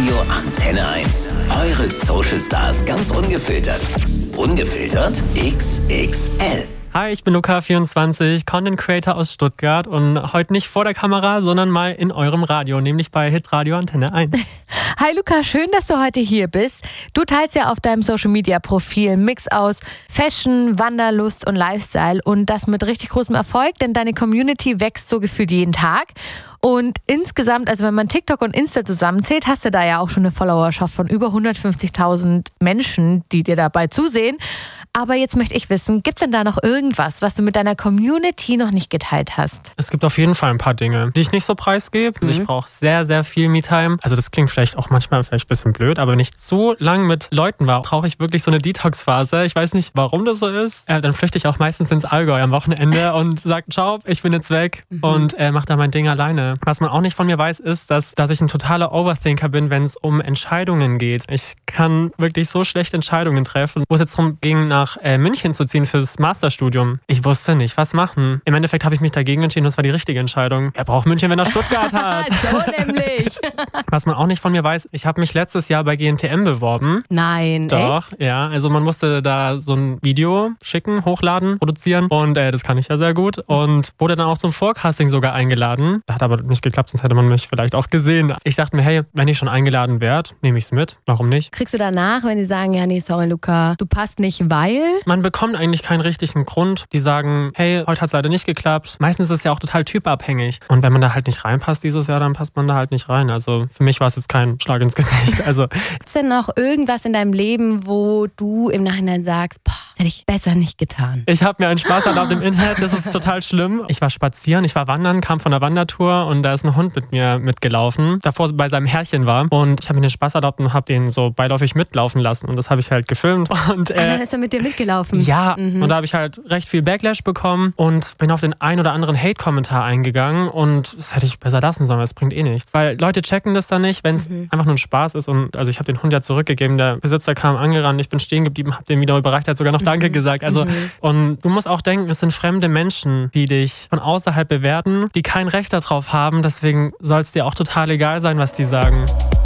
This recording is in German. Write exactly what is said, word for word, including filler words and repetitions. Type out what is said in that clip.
Radio Antenne eins. Eure Social Stars ganz ungefiltert. Ungefiltert X X L. Hi, ich bin Luca, vierundzwanzig, Content Creator aus Stuttgart und heute nicht vor der Kamera, sondern mal in eurem Radio, nämlich bei Hitradio Antenne eins. Hi Luca, schön, dass du heute hier bist. Du teilst ja auf deinem Social Media Profil einen Mix aus Fashion, Wanderlust und Lifestyle und das mit richtig großem Erfolg, denn deine Community wächst so gefühlt jeden Tag. Und insgesamt, also wenn man TikTok und Insta zusammenzählt, hast du da ja auch schon eine Followerschaft von über hundertfünfzigtausend Menschen, die dir dabei zusehen. Aber jetzt möchte ich wissen, gibt es denn da noch irgendwas, was du mit deiner Community noch nicht geteilt hast? Es gibt auf jeden Fall ein paar Dinge, die ich nicht so preisgebe. Also Mhm. ich brauche sehr, sehr viel Me-Time. Also das klingt vielleicht auch manchmal vielleicht ein bisschen blöd, aber wenn ich so lang mit Leuten war, brauche ich wirklich so eine Detox-Phase. Ich weiß nicht, warum das so ist. Äh, dann flüchte ich auch meistens ins Allgäu am Wochenende und sage, ciao, ich bin jetzt weg Mhm. und äh, mache da mein Ding alleine. Was man auch nicht von mir weiß, ist, dass, dass ich ein totaler Overthinker bin, wenn es um Entscheidungen geht. Ich kann wirklich so schlecht Entscheidungen treffen. Wo es jetzt darum ging, nach äh, München zu ziehen fürs Masterstudium. Ich wusste nicht, was machen. Im Endeffekt habe ich mich dagegen entschieden, das war die richtige Entscheidung. Er braucht München, wenn er Stuttgart hat. So nämlich. Was man auch nicht von mir weiß, ich habe mich letztes Jahr bei G N T M beworben. Nein, Doch, echt? ja. Also man musste da so ein Video schicken, hochladen, produzieren und äh, das kann ich ja sehr gut. Und wurde dann auch zum Forecasting sogar eingeladen. Hat aber nicht geklappt, sonst hätte man mich vielleicht auch gesehen. Ich dachte mir, hey, wenn ich schon eingeladen werde, nehme ich es mit. Warum nicht? Kriegst du danach, wenn die sagen, ja nee, sorry Luca, du passt nicht, weil? Man bekommt eigentlich keinen richtigen Grund. Die sagen, hey, heute hat es leider nicht geklappt. Meistens ist es ja auch total typabhängig. Und wenn man da halt nicht reinpasst dieses Jahr, dann passt man da halt nicht rein. Also für mich war es jetzt kein Schlag ins Gesicht. Also Gibt es denn noch irgendwas in deinem Leben, wo du im Nachhinein sagst, boah, das hätte ich besser nicht getan? ich habe mir einen Spaß erlaubt im Internet. Das ist total schlimm. Ich war spazieren, ich war wandern, kam von der Wandertour und da ist ein Hund mit mir mitgelaufen, davor bei seinem Herrchen war. Und ich habe mir den Spaß erlaubt und habe den so beiläufig mitlaufen lassen. Und das habe ich halt gefilmt. Und, Ah, dann äh, ist er mit dir mitgelaufen. ja, Mhm. und da habe ich halt recht viel Backlash bekommen und bin auf den ein oder anderen Hate-Kommentar eingegangen und das hätte ich besser lassen sollen, das bringt eh nichts. Weil Leute checken das dann nicht, wenn es Mhm. einfach nur ein Spaß ist und also ich habe den Hund ja zurückgegeben, der Besitzer kam angerannt, ich bin stehen geblieben, habe den wieder überreicht, er hat sogar noch Danke gesagt. Also Mhm. und du musst auch denken, es sind fremde Menschen, die dich von außerhalb bewerten, die kein Recht darauf haben, deswegen soll es dir auch total egal sein, was die sagen.